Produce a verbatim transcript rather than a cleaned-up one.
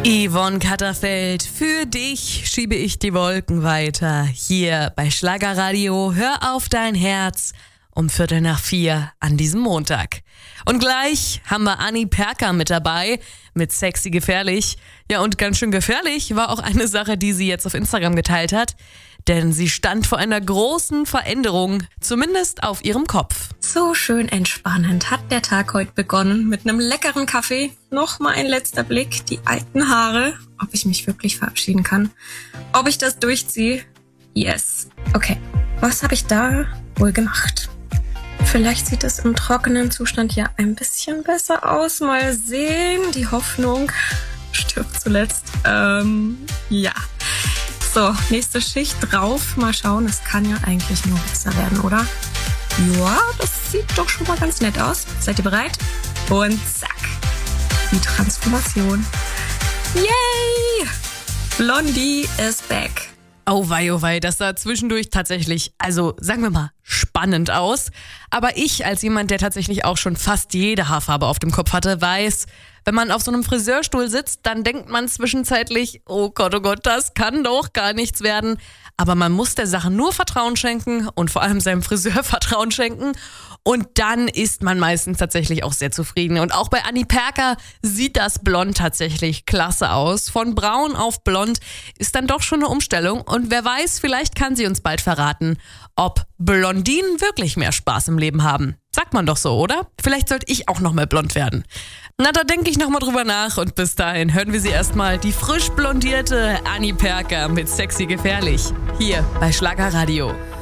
Yvonne Katterfeld, für dich schiebe ich die Wolken weiter. Hier bei Schlagerradio, hör auf dein Herz um Viertel nach vier an diesem Montag. Und gleich haben wir Anni Perka mit dabei, mit Sexy Gefährlich. Ja, und ganz schön gefährlich war auch eine Sache, die sie jetzt auf Instagram geteilt hat. Denn sie stand vor einer großen Veränderung, zumindest auf ihrem Kopf. So schön entspannend hat der Tag heute begonnen mit einem leckeren Kaffee. Nochmal ein letzter Blick, die alten Haare. Ob ich mich wirklich verabschieden kann? Ob ich das durchziehe? Yes. Okay, was habe ich da wohl gemacht? Vielleicht sieht es im trockenen Zustand ja ein bisschen besser aus. Mal sehen, die Hoffnung stirbt zuletzt. Ähm, ja. So, nächste Schicht drauf. Mal schauen, es kann ja eigentlich nur besser werden, oder? Ja, das sieht doch schon mal ganz nett aus. Seid ihr bereit? Und zack, die Transformation. Yay! Blondie is back. Oh wei, oh wei, das sah zwischendurch tatsächlich, also sagen wir mal, spannend aus. Aber ich als jemand, der tatsächlich auch schon fast jede Haarfarbe auf dem Kopf hatte, weiß, wenn man auf so einem Friseurstuhl sitzt, dann denkt man zwischenzeitlich, oh Gott, oh Gott, das kann doch gar nichts werden. Aber man muss der Sache nur Vertrauen schenken und vor allem seinem Friseur Vertrauen schenken. Und dann ist man meistens tatsächlich auch sehr zufrieden. Und auch bei Anni Perka sieht das Blond tatsächlich klasse aus. Von braun auf blond ist dann doch schon eine Umstellung. Und wer weiß, vielleicht kann sie uns bald verraten, ob Blondinen wirklich mehr Spaß im Leben haben. Sagt man doch so, oder? Vielleicht sollte ich auch noch mal blond werden. Na, da denke ich noch mal drüber nach. Und bis dahin hören wir sie erstmal, die frisch blondierte Anni Perka mit Sexy Gefährlich. Hier bei Schlagerradio.